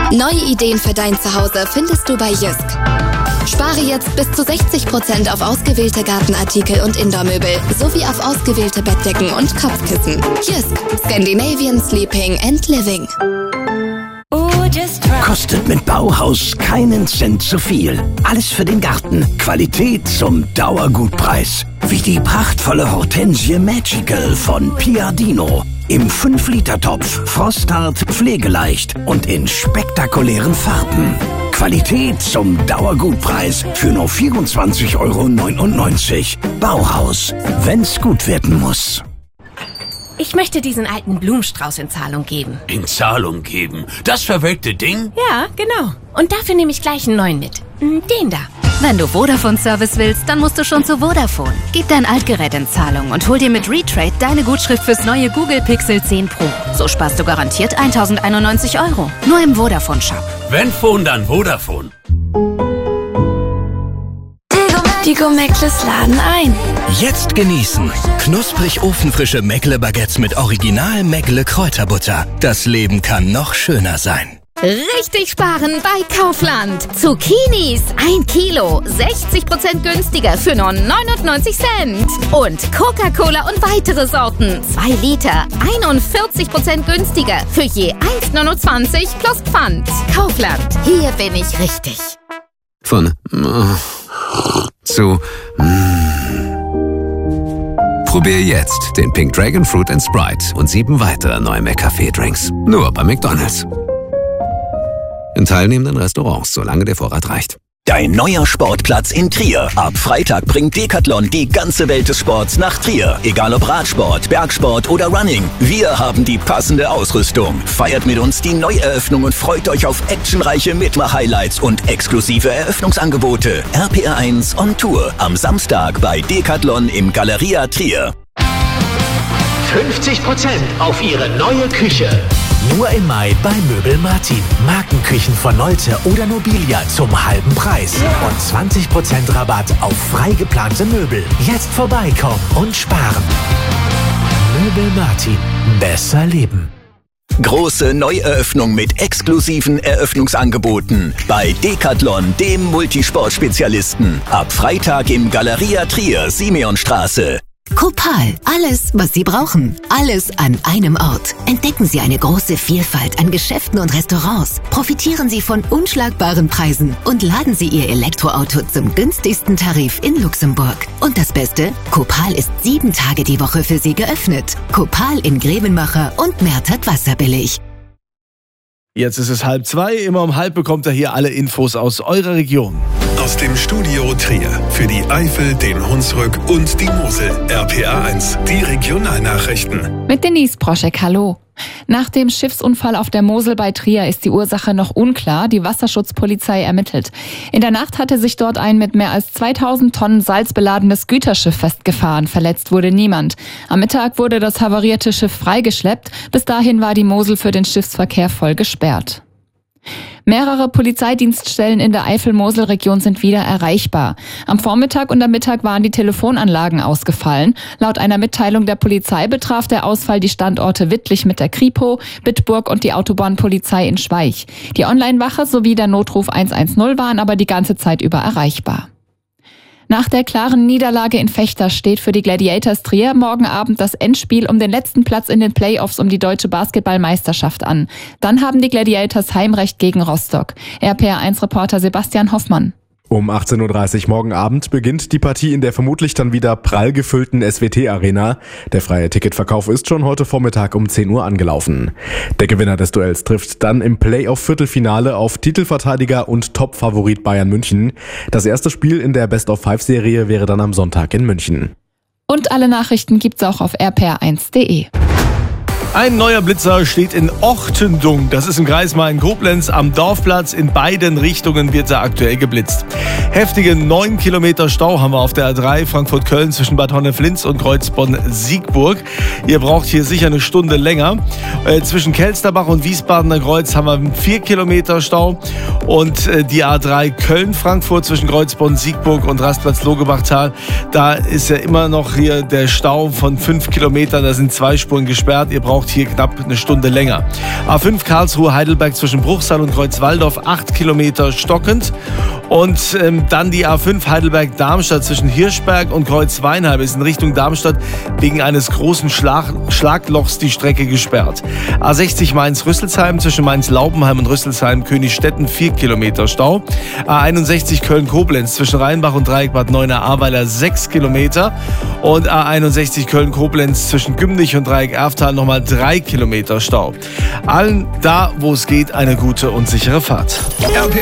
Neue Ideen für dein Zuhause findest du bei Jysk. Spare jetzt bis zu 60% auf ausgewählte Gartenartikel und Indoormöbel sowie auf ausgewählte Bettdecken und Kopfkissen. Jysk, Scandinavian Sleeping and Living. Kostet mit Bauhaus keinen Cent zu viel. Alles für den Garten. Qualität zum Dauergutpreis. Wie die prachtvolle Hortensie Magical von Piadino. Im 5-Liter-Topf, frosthart, pflegeleicht und in spektakulären Farben. Qualität zum Dauergutpreis für nur 24,99 €. Bauhaus, wenn's gut werden muss. Ich möchte diesen alten Blumenstrauß in Zahlung geben. In Zahlung geben? Das verwelkte Ding? Ja, genau. Und dafür nehme ich gleich einen neuen mit. Den da. Wenn du Vodafone-Service willst, dann musst du schon zu Vodafone. Gib dein Altgerät in Zahlung und hol dir mit Retrade deine Gutschrift fürs neue Google Pixel 10 Pro. So sparst du garantiert 1.091 €. Nur im Vodafone-Shop. Wenn Phone, dann Vodafone. Die Go-Meckles laden ein. Jetzt genießen. Knusprig ofenfrische Meckle-Baguettes mit Original Meckle-Kräuterbutter. Das Leben kann noch schöner sein. Richtig sparen bei Kaufland. Zucchinis 1 Kilo, 60% günstiger für nur 99 Cent. Und Coca-Cola und weitere Sorten, 2 Liter, 41% günstiger für je 1,29 € plus Pfand. Kaufland, hier bin ich richtig. Von zu Probier jetzt den Pink Dragon Fruit and Sprite und 7 weitere neue McCafé-Drinks. Nur bei McDonald's. In teilnehmenden Restaurants, solange der Vorrat reicht. Dein neuer Sportplatz in Trier. Ab Freitag bringt Decathlon die ganze Welt des Sports nach Trier. Egal ob Radsport, Bergsport oder Running. Wir haben die passende Ausrüstung. Feiert mit uns die Neueröffnung und freut euch auf actionreiche Mitmach-Highlights und exklusive Eröffnungsangebote. RPR1 on Tour. Am Samstag bei Decathlon im Galeria Trier. 50% auf Ihre neue Küche. Nur im Mai bei Möbel Martin. Markenküchen von Nolte oder Nobilia zum halben Preis. Und 20% Rabatt auf frei geplante Möbel. Jetzt vorbeikommen und sparen. Möbel Martin. Besser leben. Große Neueröffnung mit exklusiven Eröffnungsangeboten bei Decathlon, dem Multisport-Spezialisten. Ab Freitag im Galeria Trier, Simeonstraße. Copal. Alles, was Sie brauchen. Alles an einem Ort. Entdecken Sie eine große Vielfalt an Geschäften und Restaurants. Profitieren Sie von unschlagbaren Preisen und laden Sie Ihr Elektroauto zum günstigsten Tarif in Luxemburg. Und das Beste? Copal ist 7 Tage die Woche für Sie geöffnet. Copal in Grevenmacher und Mertert Wasserbillig. Jetzt ist es 1:30. Immer um 1:30 bekommt ihr hier alle Infos aus eurer Region. Aus dem Studio Trier für die Eifel, den Hunsrück und die Mosel. RPR1, die Regionalnachrichten. Mit Denise Proschek, hallo. Nach dem Schiffsunfall auf der Mosel bei Trier ist die Ursache noch unklar. Die Wasserschutzpolizei ermittelt. In der Nacht hatte sich dort ein mit mehr als 2000 Tonnen Salz beladenes Güterschiff festgefahren. Verletzt wurde niemand. Am Mittag wurde das havarierte Schiff freigeschleppt. Bis dahin war die Mosel für den Schiffsverkehr voll gesperrt. Mehrere Polizeidienststellen in der Eifel-Mosel-Region sind wieder erreichbar. Am Vormittag und am Mittag waren die Telefonanlagen ausgefallen. Laut einer Mitteilung der Polizei betraf der Ausfall die Standorte Wittlich mit der Kripo, Bitburg und die Autobahnpolizei in Schweich. Die Onlinewache sowie der Notruf 110 waren aber die ganze Zeit über erreichbar. Nach der klaren Niederlage in Vechta steht für die Gladiators Trier morgen Abend das Endspiel um den letzten Platz in den Playoffs um die deutsche Basketballmeisterschaft an. Dann haben die Gladiators Heimrecht gegen Rostock. RPR1-Reporter Sebastian Hoffmann. Um 18:30 Uhr morgen Abend beginnt die Partie in der vermutlich dann wieder prall gefüllten SWT-Arena. Der freie Ticketverkauf ist schon heute Vormittag um 10 Uhr angelaufen. Der Gewinner des Duells trifft dann im Playoff-Viertelfinale auf Titelverteidiger und Top-Favorit Bayern München. Das erste Spiel in der Best-of-5-Serie wäre dann am Sonntag in München. Und alle Nachrichten gibt's auch auf rpr1.de. Ein neuer Blitzer steht in Ortendung. Das ist im Kreis Main-Koblenz am Dorfplatz. In beiden Richtungen wird er aktuell geblitzt. Heftige 9 Kilometer Stau haben wir auf der A3 Frankfurt-Köln zwischen Bad Honnef-Linz und Kreuzbonn-Siegburg. Ihr braucht hier sicher eine Stunde länger. Zwischen Kelsterbach und Wiesbadener Kreuz haben wir 4 Kilometer Stau. Und die A3 Köln-Frankfurt zwischen Kreuzbonn-Siegburg und Rastplatz-Logebachtal. Da ist ja immer noch hier der Stau von 5 Kilometern. Da sind 2 Spuren gesperrt. Ihr braucht braucht hier knapp eine Stunde länger. A5 Karlsruhe-Heidelberg zwischen Bruchsal und Kreuzwaldorf 8 Kilometer stockend. Und dann die A5 Heidelberg-Darmstadt zwischen Hirschberg und Kreuzweinheim ist in Richtung Darmstadt wegen eines großen Schlaglochs die Strecke gesperrt. A60 Mainz-Rüsselsheim zwischen Mainz-Laubenheim und Rüsselsheim-Königsstetten 4 Kilometer Stau. A61 Köln-Koblenz zwischen Rheinbach und Dreieck Bad Neuenahr-Ahrweiler 6 Kilometer. Und A61 Köln-Koblenz zwischen Gümnich und Dreieck Erftal nochmal 3 Kilometer Stau. Allen da, wo es geht, eine gute und sichere Fahrt.